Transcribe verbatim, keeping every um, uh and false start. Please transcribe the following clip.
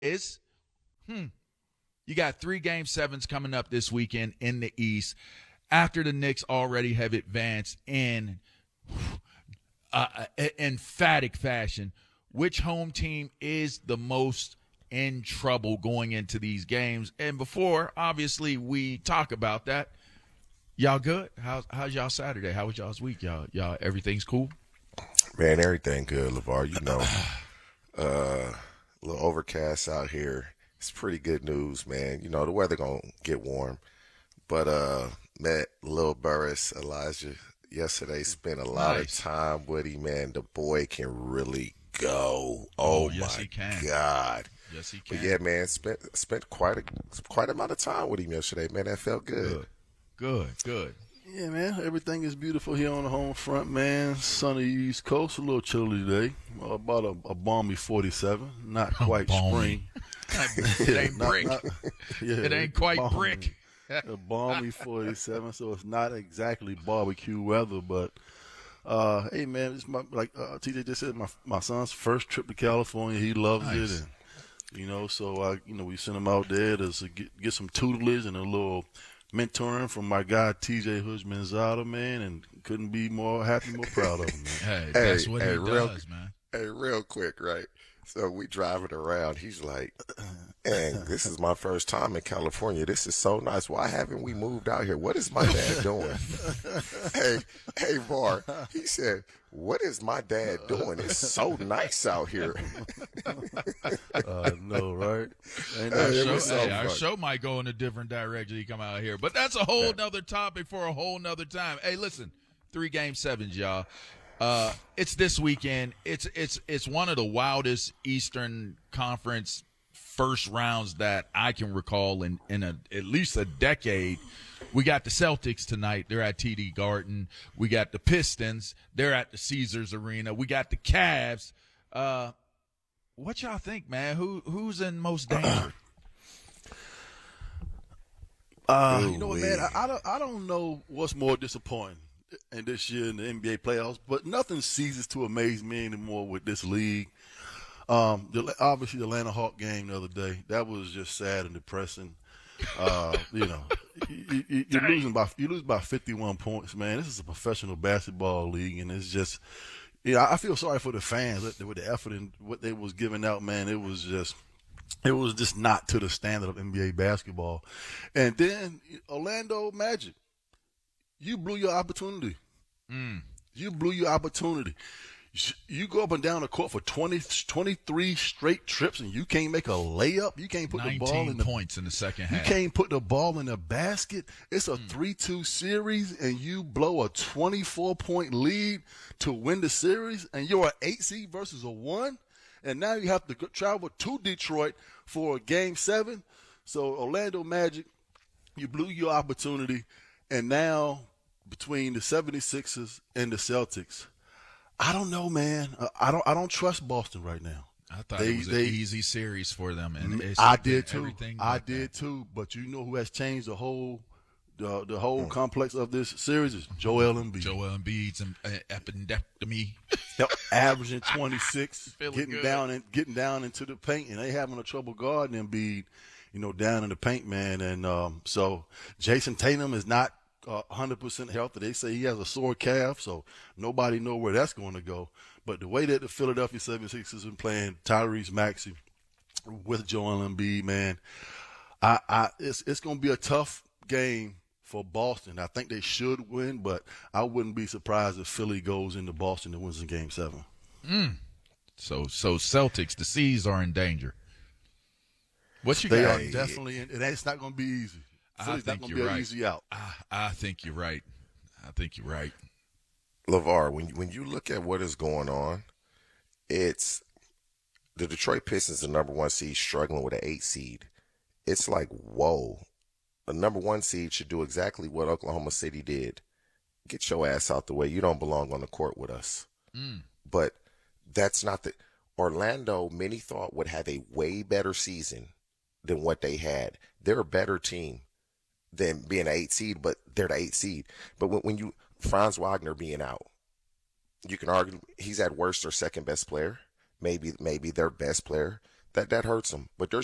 is, hmm, you got three game sevens coming up this weekend in the East after the Knicks already have advanced in uh, emphatic fashion. Which home team is the most in trouble going into these games? And before, obviously, we talk about that, y'all good? How's, how's y'all Saturday? How was y'all's week? Y'all, y'all, everything's cool? Man, everything good, LeVar. You know, uh, a little overcast out here. It's pretty good news, man. You know, the weather gonna get warm. But uh, met Lil Burris, Elijah, yesterday. Spent a lot Nice. of time with him, man. The boy can really go. Oh, Oh, yes, my he can. God. Yes, he can. But yeah, man, spent spent quite a quite a amount of time with him yesterday, man. That felt good. Good, good, good. Yeah, man, everything is beautiful here on the home front, man. Sunny East Coast, a little chilly today. Uh, about a, a balmy forty-seven, not quite Balmy. spring. It ain't Not- brick. not- yeah, It ain't quite balmy. brick. A balmy forty-seven, so it's not exactly barbecue weather, but uh, hey, man, it's my like uh, T J just said, my my son's first trip to California. He loves Nice. it, and you know, so I, you know, we sent him out there to s- get, get some tutelage and a little mentoring from my guy T J Hujmanzada, man, and couldn't be more happy, more proud of him, man. Hey, Hey, that's what hey, he real- does, man. Hey, real quick, right? So we driving around. He's like, "And this is my first time in California. This is so nice. Why haven't we moved out here? What is my dad doing?" hey, hey, Var. He said, "What is my dad doing? It's so nice out here." Uh, no, right? Ain't Our, that Hey, it show, was so hey, our fun. show might go in a different direction. You come out here, but that's a whole nother topic for a whole nother time. Hey, listen, three game sevens, y'all. Uh, it's this weekend. It's it's it's one of the wildest Eastern Conference first rounds that I can recall in in a, at least a decade. We got the Celtics tonight. They're at T D Garden. We got the Pistons. They're at the Caesars Arena. We got the Cavs. Uh, what y'all think, man? Who who's in most danger? Uh, you know what, Ooh-wee. man? I, I don't, I don't know what's more disappointing in this year in the N B A playoffs, but nothing ceases to amaze me anymore with this league. Um, the, obviously, the Atlanta Hawk game the other day, that was just sad and depressing. Uh, you know, you, you, you're losing by you lose by fifty-one points, man. This is a professional basketball league, and it's just, you know, I feel sorry for the fans with the, with the effort and what they was giving out, man. It was just. It was just not to the standard of N B A basketball. And then Orlando Magic, you blew your opportunity. Mm. You blew your opportunity. You go up and down the court for twenty, twenty-three straight trips, and you can't make a layup. You can't put the ball nineteen in the points in the second you half. can't put the ball in the basket. It's a three two series, and you blow a twenty-four point lead to win the series, and you're an eight seed versus a one. And now you have to go, travel to Detroit for a game seven. So Orlando Magic, you blew your opportunity. And now between the seventy-sixers and the Celtics, I don't know, man. Uh, I don't I don't trust Boston right now. I thought They- it was they- an easy series for them, and it's I been did too. everything I but did that. too. But you know who has changed the whole the the whole complex of this series is Joel Embiid. Joel Embiid's an appendectomy. Yep, averaging twenty-six, Feeling getting good. down and getting down into the paint, and they having a trouble guarding Embiid, you know, down in the paint, man. And um, so Jason Tatum is not uh, one hundred percent healthy. They say he has a sore calf, so nobody know where that's going to go. But the way that the Philadelphia seventy-sixers been playing Tyrese Maxey with Joel Embiid, man, I, I it's it's going to be a tough game for Boston. I think they should win, but I wouldn't be surprised if Philly goes into Boston and wins in Game Seven. So, so Celtics, the C's are in danger. What you They got? are definitely, in, and it's not going to be easy. I Philly's not think going to you're be an right. easy out. I, I think you're right. I think you're right. LeVar, when when you look at what is going on, it's the Detroit Pistons, the number one seed, struggling with an eight seed. It's like, whoa. The number one seed should do exactly what Oklahoma City did. Get your ass out the way. You don't belong on the court with us. Mm. But that's not the Orlando. Many thought would have a way better season than what they had. They're a better team than being an eight seed, but they're the eight seed. But when, when you Franz Wagner being out, you can argue he's at worst their second best player, maybe maybe their best player. That that hurts them. But they're